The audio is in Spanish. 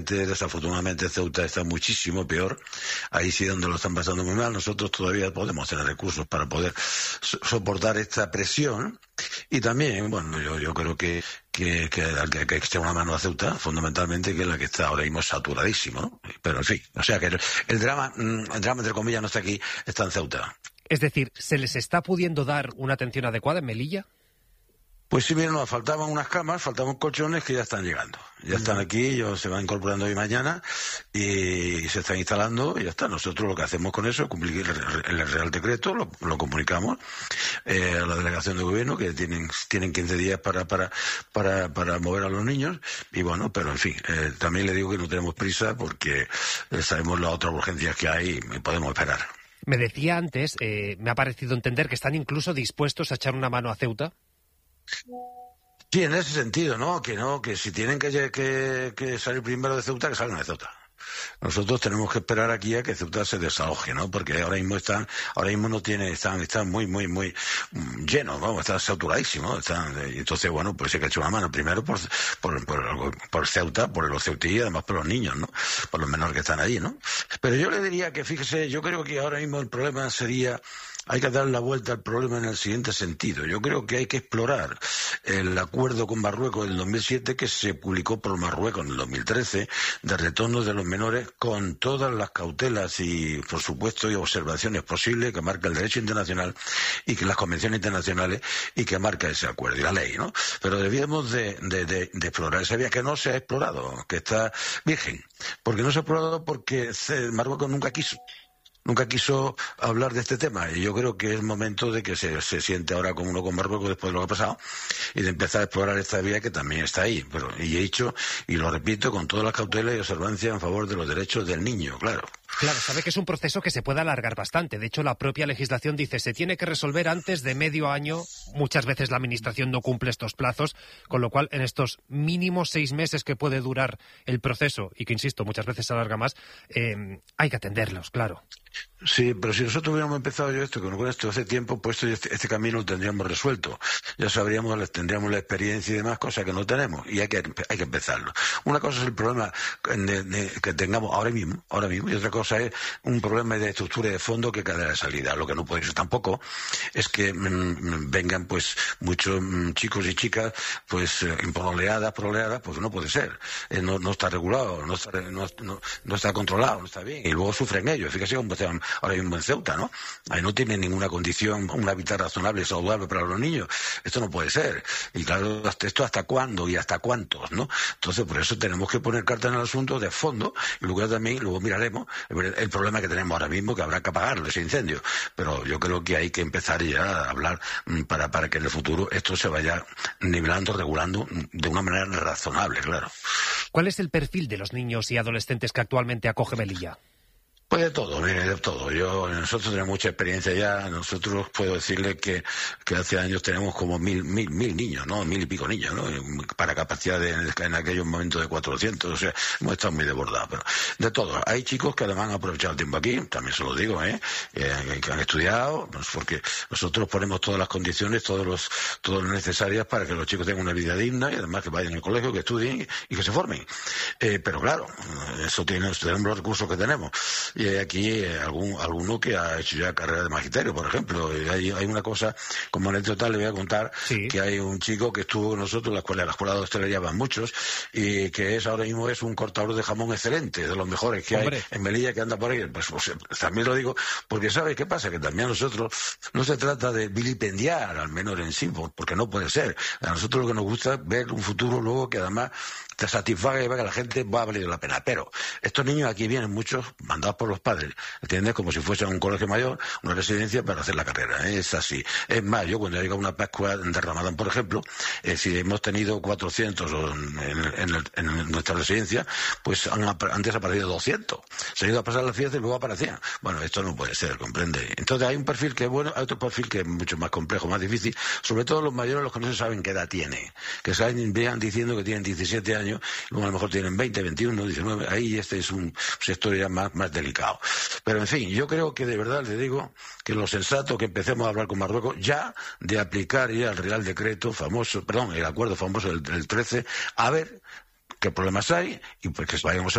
Desafortunadamente Ceuta está muchísimo peor, ahí sí donde lo están pasando muy mal. Nosotros todavía podemos tener recursos para poder soportar esta presión, y también, bueno, yo creo que hay que echar una mano a Ceuta, fundamentalmente, que es la que está ahora mismo saturadísimo, ¿no? Pero en fin, o sea que el drama entre comillas no está aquí, está en Ceuta. Es decir, ¿se les está pudiendo dar una atención adecuada en Melilla? Pues sí, bien, nos faltaban unas camas, faltaban colchones que ya están llegando. Ya están aquí, ellos se van incorporando hoy y mañana y se están instalando y ya está. Nosotros lo que hacemos con eso es cumplir el Real Decreto, lo comunicamos a la delegación de gobierno, que tienen 15 días para mover a los niños, y bueno, pero en fin, también le digo que no tenemos prisa porque sabemos las otras urgencias que hay y podemos esperar. Me decía antes, me ha parecido entender que están incluso dispuestos a echar una mano a Ceuta. Sí, en ese sentido, ¿no? Que si tienen que salir primero de Ceuta, que salgan de Ceuta. Nosotros tenemos que esperar aquí a que Ceuta se desaloje, ¿no? Porque ahora mismo están muy llenos, vamos, están saturadísimos, entonces, bueno, pues hay que echar una mano primero por Ceuta, por los ceutíes y además por los niños, ¿no? Por los menores que están allí, ¿no? Pero yo le diría que, fíjese, yo creo que ahora mismo el problema sería, hay que dar la vuelta al problema en el siguiente sentido. Yo creo que hay que explorar el acuerdo con Marruecos del 2007, que se publicó por Marruecos en el 2013, de retorno de los menores con todas las cautelas y, por supuesto, y observaciones posibles que marca el derecho internacional y que las convenciones internacionales y que marca ese acuerdo y la ley, ¿no? Pero debíamos de explorar esa vía que no se ha explorado, que está virgen. Porque no se ha explorado porque Marruecos nunca quiso hablar de este tema, y yo creo que es momento de que se siente ahora como uno con Marruecos después de lo que ha pasado y de empezar a explorar esta vía que también está ahí, y he dicho, y lo repito, con todas las cautelas y observancias en favor de los derechos del niño, claro. Claro, sabe que es un proceso que se puede alargar bastante. De hecho, la propia legislación dice se tiene que resolver antes de medio año. Muchas veces la Administración no cumple estos plazos, con lo cual en estos mínimos 6 meses que puede durar el proceso, y que, insisto, muchas veces se alarga más, hay que atenderlos, claro. Sí, pero si nosotros hubiéramos empezado con esto hace tiempo, pues este camino lo tendríamos resuelto. Ya tendríamos la experiencia y demás, cosas que no tenemos, y hay que empezarlo. Una cosa es el problema que tengamos ahora mismo, y otra cosa es un problema de estructura y de fondo que cada salida. Lo que no puede ser tampoco es que vengan pues muchos chicos y chicas pues por oleadas, pues no puede ser. No está regulado, no está controlado, no está bien, y luego sufren ellos. Fíjese cómo están ahora mismo en Ceuta, ¿no? Ahí no tienen ninguna condición, un hábitat razonable y saludable para los niños. Esto no puede ser. Y claro, esto hasta cuándo y hasta cuántos, ¿no? Entonces, por eso tenemos que poner cartas en el asunto de fondo, y luego miraremos el problema que tenemos ahora mismo, que habrá que apagarlo, ese incendio. Pero yo creo que hay que empezar ya a hablar para que en el futuro esto se vaya nivelando, regulando de una manera razonable, claro. ¿Cuál es el perfil de los niños y adolescentes que actualmente acoge Melilla? Pues de todo, mire, de todo. Nosotros tenemos mucha experiencia ya. Nosotros puedo decirle que hace años tenemos como mil niños, ¿no? 1000 y pico niños, ¿no? Para capacidad en aquellos momentos de 400, o sea, hemos estado muy desbordados. Pero de todo. Hay chicos que además han aprovechado el tiempo aquí, también se lo digo, que han estudiado, pues porque nosotros ponemos todas las condiciones, todas las necesarias para que los chicos tengan una vida digna y además que vayan al colegio, que estudien y que se formen. Pero claro, tenemos los recursos que tenemos. Y hay aquí alguno que ha hecho ya carrera de magisterio, por ejemplo. Hay una cosa, como anécdota le voy a contar, sí, que hay un chico que estuvo con nosotros en la escuela de hostelería, van muchos, y que ahora mismo es un cortador de jamón excelente, de los mejores que hay en Melilla, que anda por ahí. Pues también lo digo, porque ¿sabe qué pasa? Que también a nosotros no se trata de vilipendiar al menor en sí, porque no puede ser. A nosotros lo que nos gusta es ver un futuro luego que además te satisfaga y vea que la gente va a valer la pena. Pero estos niños aquí vienen muchos mandados por los padres, ¿entiendes? Como si fuese un colegio mayor, una residencia para hacer la carrera, es así. Es más, yo cuando he llegado a una Pascua de Ramadán, por ejemplo, si hemos tenido 400 en nuestra residencia, pues han desaparecido 200. Se han ido a pasar la fiesta y luego aparecían. Bueno, esto no puede ser, ¿comprende? Entonces hay un perfil que es bueno, hay otro perfil que es mucho más complejo, más difícil, sobre todo los mayores, los que no se saben qué edad tienen, que vean diciendo que tienen 17 años, luego a lo mejor tienen 20, 21, 19, ahí este es un sector ya más delicado. Pero en fin, yo creo que de verdad le digo que lo sensato que empecemos a hablar con Marruecos ya de aplicar ya el Real Decreto famoso, el acuerdo famoso del 13, a ver qué problemas hay y pues que vayamos